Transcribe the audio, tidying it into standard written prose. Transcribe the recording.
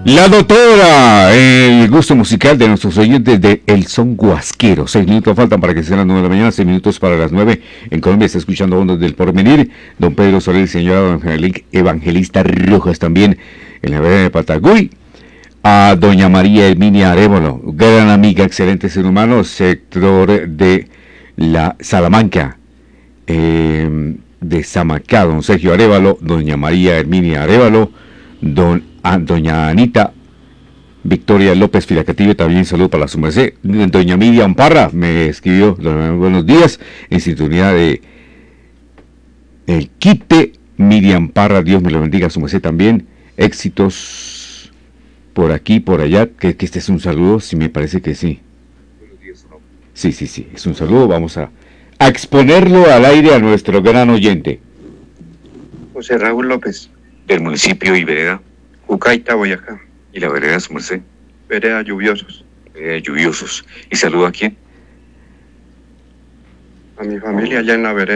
La doctora, el gusto musical de nuestros oyentes de El Son Guasquero. 6 minutos faltan para que sean las 9 de la mañana, 6 minutos para las 9. En Colombia está escuchando Ondas del Porvenir. Don Pedro Soler, señor Evangelista Rojas también en la vereda de Patagüey. A doña María Herminia Arévalo, gran amiga, excelente ser humano, sector de la Salamanca, de Samacá, don Sergio Arévalo, doña María Herminia Arévalo, doña Anita Victoria López Filacatillo, también saludo para su merced. Doña Miriam Parra me escribió, buenos días, en sintonía de el quite. Miriam Parra, Dios me lo bendiga, su merced también, éxitos por aquí, por allá, que este es un saludo, sí me parece que sí. Sí, es un saludo, vamos a exponerlo al aire a nuestro gran oyente. José Raúl López, Del municipio y vereda. Cucaita, Boyacá, Y la vereda, su merced. Vereda Lluviosos. Lluviosos. ¿Y saludo a quién? A mi familia allá en la vereda.